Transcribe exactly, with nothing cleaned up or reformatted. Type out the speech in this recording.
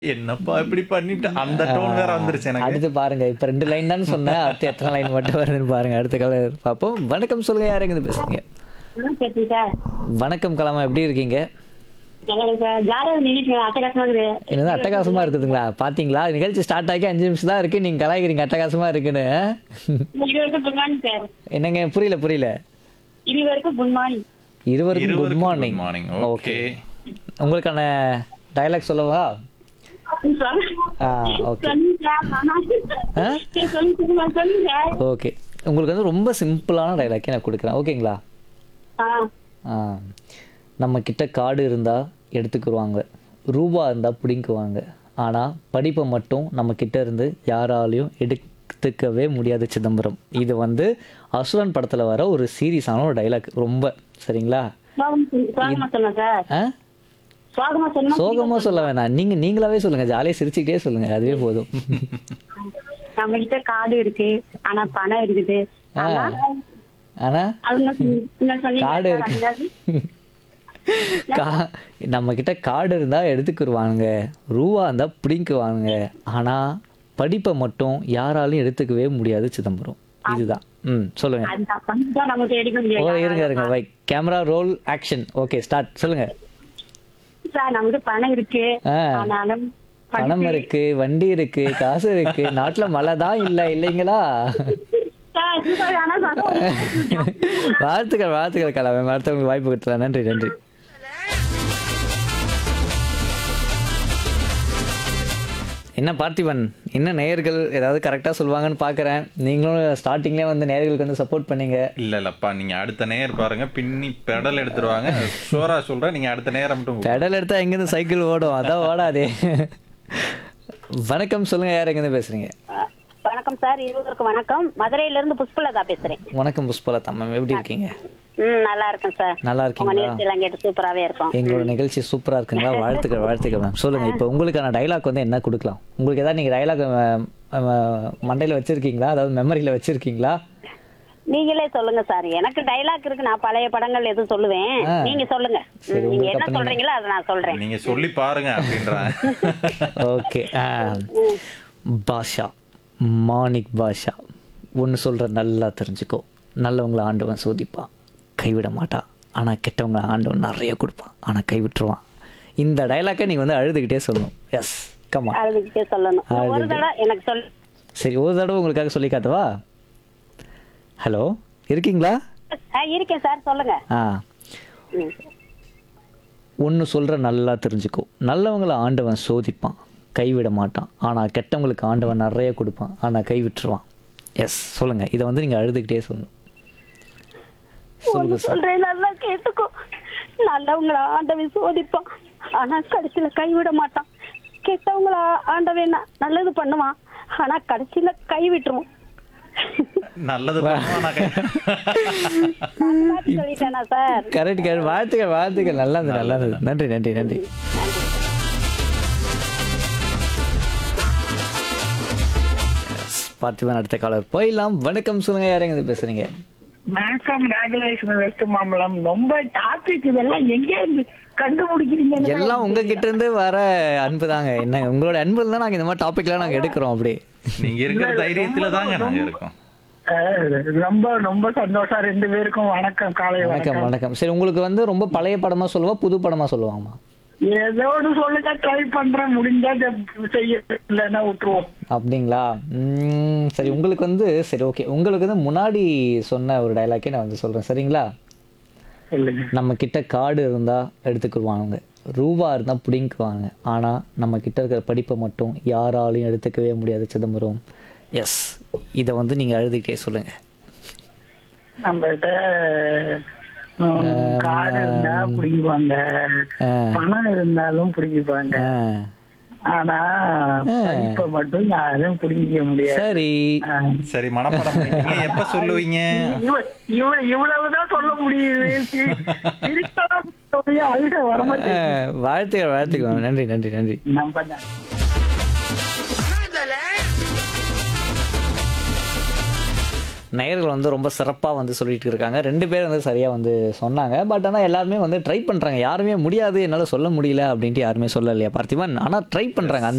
என்னப்பா இப்படி பண்ணிட்ட? அந்த டோன் வேற வந்துருச்சு எனக்கு. அடுத்து பாருங்க. இப்ப ரெண்டு லைன் தானே சொன்னேன். அடுத்து எத்தனை லைன் மட்டும் வருதுன்னு பாருங்க. அடுத்த காலம் பார்ப்போம். வணக்கம் சொல்லுங்க. யாருங்க இது பேசுறீங்க? ம், சரி சார். வணக்கம் கலாமா, எப்படி இருக்கீங்க? நல்லா இருக்கு சார். ஜாலியா நினைக்கிறீங்க, அட்டகாசமா இருக்குது. என்னது அட்டகாசமா இருக்குதுங்களா? பாத்தீங்களா, நிகழ்ச்சி ஸ்டார்ட் ஆகி அஞ்சு நிமிஷம் தான் இருக்கு, நீங்க கலாய்க்கிறீங்க அட்டகாசமா இருக்குன்னு. இது வரைக்கும் குட் மார்னிங் சார். என்னங்க புரியல புரியல. இது வரைக்கும் குட் மார்னிங். இருவருக்கும் குட் இருவருக்கும் morning. good morning. Okay, Okay. உங்களுக்கான டயலாக் சொல்லவா? ஆ, okay. சொல்லுங்க சார். நானா? ஆ? சரி, சொல்லுங்க சார், சொல்லுங்க சார். ஓகே, உங்களுக்கு வந்து ரொம்ப சிம்பிளான டைலாக்கே நான் கொடுக்குறேன், ஓகேங்களா? ஆ, ஆ, நம்ம கிட்ட கார்டு இருந்தால் எடுத்துக்குருவாங்க, ரூபா இருந்தால் பிடிங்குவாங்க, ஆனால் படிப்பை மட்டும் நம்ம கிட்ட இருந்து யாராலையும் எடுத்துக்கவே முடியாது சிதம்பரம். இது வந்து அசுரன் படத்தில் வர ஒரு சீரியஸான ஒரு டைலாக், ரொம்ப சரிங்களா? சோகமா சொல்லு- சோகமா சொல்லுங்க சார். ஆ, சோகமா சொல்லுங்க. சோகமாக சொல்ல வேணாம், நீங்கள் நீங்களாவே சொல்லுங்கள், ஜாலியாக சிரிச்சுக்கிட்டே சொல்லுங்கள், அதுவே போதும். நம்ம கிட்ட காடு இருக்கு, ஆனா பணம் இருக்குது. ஆ, ஆனா ஆனால் அவங்க சொன்ன- என்ன சொன்னீங்க காடு சார், இருக்கு. அதாவது? கா நம்ம கிட்ட கார்டு இருந்தால் எடுத்துக்கிருவாங்க, ரூபா இருந்தால் பிடிக்குவாங்க, ஆனால் படிப்பை மட்டும் யாராலையும் எடுத்துக்கவே முடியாது சிதம்பரம். இதுதான். ம், சொல்லுங்க. அதுதான் பணம் நமக்கு எடுக்க ஓ, முடியாது. இருங்க இருங்க வை, camera role action. Okay, start. சொல்லுங்க. சார், நமக்கு பணம் இருக்கு, ஆ, ஆனாலும் பணம் இருக்கு, வண்டி இருக்கு, காசு இருக்கு, நாட்டுல மழை தான் இல்லை, இல்லைங்களா? சார், சார், ஆனா சார், வாழ்த்துக்கள் வாழ்த்துக்கள் கலாமே, அடுத்தவங்களுக்கு வாய்ப்பு கொடுத்தலாம். நன்றி நன்றி. என்ன பார்த்திபன், என்ன நேயர்கள் ஏதாவது கரெக்டாக சொல்லுவாங்கன்னு பார்க்குறேன். நீங்களும் ஸ்டார்டிங்லேயே வந்து நேயர்களுக்கு வந்து சப்போர்ட் பண்ணீங்க. இல்ல இல்லப்பா, நீங்க அடுத்த நேர் பாருங்க, பின்னி பெடல் எடுத்துருவாங்க. ஷோரா சொல்றேன், நீங்க அடுத்த நேரம் மட்டும் கூப்பிடுங்க. பெடல் எடுத்தால் எங்கேருந்து சைக்கிள் ஓடும், அதான் ஓடாதே. வணக்கம் சொல்லுங்க. யார் எங்கேருந்து பேசுறீங்க? வணக்கம் சார், இருவருக்கும் வணக்கம். மதுரையில இருந்து புஷ்பலதா பேசுறேன். வணக்கம் புஷ்பலதா மேம், எப்படி இருக்கீங்க? ம், நல்லா இருக்கேன் சார். நல்லா உங்க இருக்கீங்களா? நிகழ்ச்சி எல்லாம் கேட்டு சூப்பராவே இருக்கும். எங்களோட நிகழ்ச்சி சூப்பரா இருக்குங்களா? வாழ்த்துக்கள் வாழ்த்துக்கள் மேம். சொல்லுங்க, இப்போ உங்களுக்கான டைலாக் வந்து என்ன கொடுக்கலாம்? உங்களுக்கு ஏதாவது நீங்க டைலாக் மண்டையில வச்சிருக்கீங்களா, அதாவது மெமரியில வச்சிருக்கீங்களா? நீங்களே சொல்லுங்க சார். எனக்கு டைலாக் இருக்கு, நான் பழைய படங்கள் எதுவும் சொல்லுவேன். ஆ. நீங்க சொல்லுங்க. சரி, ம், நீங்க உங்களுக்கு என்ன அப்ப நீங்க- சொல்றீங்களோ அதை நான் சொல்றேன். நீங்க சொல்லி பாருங்க அப்படின்றாங்க. ஓகே. பாஷா, மாணிக் பாஷா, ஒன்று சொல்ற நல்லா தெரிஞ்சுக்கோ, நல்லவங்களை ஆண்டவன் சோதிப்பான், கைவிட மாட்டான், ஆனால் கெட்டவங்களை ஆண்டவன் நிறைய கொடுப்பான், ஆனால் கைவிட்டுருவான். இந்த டைலாக்கை நீங்கள் வந்து அழுதுகிட்டே சொல்லணும். எஸ், கம்மா. அழுதுகிட்டே சொல்லணும். ஒரு அழுதுகிட்டே. தடவை எனக்கு சொல். சரி, ஒரு தடவை உங்களுக்காக சொல்லி காட்டவா? ஹலோ, இருக்கீங்களா? ஆ, இருக்கேன் சார், சொல்லுங்க. ஆ, ம். ஒன்று சொல்கிற நல்லா தெரிஞ்சுக்கோ, நல்லவங்களை ஆண்டவன் சோதிப்பான், கைவிட மாட்டான், ஆனால் கெட்டவங்களுக்கு ஆண்டவன் நிறைய கொடுப்பான், ஆனால் கைவிட்டுருவான். எஸ், சொல்லுங்கள். இதை வந்து நீங்கள் அழுதுகிட்டே சொல்லணும். சொல்லுங்க சார். சொல்றேன், நல்லா கேட்டுக்கோ. நல்லவங்கள ஆண்டவன் சோதிப்பான், ஆனா கடைசியில கைவிட மாட்டான். கெட்டவங்கள ஆண்டவன் ந- நல்லது பண்ணுவான், ஆனா கடைசியில கை விட்டுருவான். நல்லது பண்ணுவா, நான் கை- நல்லா சொல்லிட்டேனா சார்? Correct correct. வாழ்த்துக்கள் வாழ்த்துக்கள். நல்லா இருந்தது நல்லா இருந்தது. நன்றி நன்றி நன்றி. பார்த்திபன் அடுத்த காலர் போயிடலாம். வணக்கம் சொல்லுங்க. யாருங்க இது பேசுறீங்க? வணக்கம், ராஜலட்சுமி வெஸ்ட் மாம்பலம். ரொம்ப டாபிக் இதெல்லாம் எங்க இருந்து கண்டுபிடிக்கிறீங்க? எல்லாம் உங்ககிட்ட இருந்து வர அன்பு தாங்க. என்ன உங்களோட அன்பு தான் நாங்க இந்த மாதிரி டாபிக்லாம் நாங்க எடுக்கிறோம். அப்படி நீங்க இருக்கிற தைரியத்துல தாங்க நாங்க இருக்கோம். ரொம்ப ரொம்ப சந்தோஷம். ரெண்டு பேருக்கும் வணக்கம், காலை வணக்கம் வணக்கம். வணக்கம். சரி, உங்களுக்கு வந்து ரொம்ப பழைய படமா சொல்லுவா, புது படமா சொல்லுவாங்கம்மா? ஏதோ ஒன்று சொல்லுங்க, ட்ரை பண்றேன். முடிஞ்சா ஜ- செய்ய, இல்லைன்னா விட்டுருவோம். அப்படிங்களா? ம், சரி, உங்களுக்கு வந்து சரி ஓகே, உங்களுக்கு வந்து முன்னாடி சொன்ன ஒரு டைலாக்கே நான் வந்து சொல்றேன், சரிங்களா? சொல்லுங்க. நம்ம கிட்ட கார்டு இருந்தா எடுத்துக்குருவாங்க, ரூபா இருந்தா பிடிங்குவாங்க, ஆனா நம்ம கிட்ட இருக்கிற படிப்பை மட்டும் யாராலையும் எடுத்துக்கவே முடியாது சிதம்பரம். எஸ், இதை வந்து நீங்க அழுதுகிட்டே சொல்லுங்க. நம்ம கிட்ட காடு இருந்தா பிடிக்குவாங்க, ஆ, பணம் இருந்தாலும் பிடிக்குவாங்க, ஆ, ஆனா படிப்பை மட்டும் யாரும் பிடிக்க முடியாது. சரி. ஆ. சரி, மனப்பாடம் பண்ணிட்டீங்க. எப்ப சொல்லுவீங்க? இவ- இவ- இவ்வளவுதான் சொல்ல முடியுது. சிரிக்கலாம் சொல்லியே அழுக ஆ, வரமாட்டேங்குது. வாழ்த்துக்கள் வாழ்த்துக்கள். நன்றி நன்றி நன்றி. நம்ம தான். நேயர்கள் வந்து ரொம்ப சிறப்பாக வந்து சொல்லிட்டு இருக்காங்க. ரெண்டு பேர் வந்து சரியாக வந்து சொன்னாங்க. பட் ஆனால் எல்லாருமே வந்து ட்ரை பண்ணுறாங்க. யாருமே முடியாது, என்னால் சொல்ல முடியல அப்படின்ட்டு யாருமே சொல்லலையா பார்த்திபன்? ஆனால் ட்ரை பண்ணுறாங்க. அந்த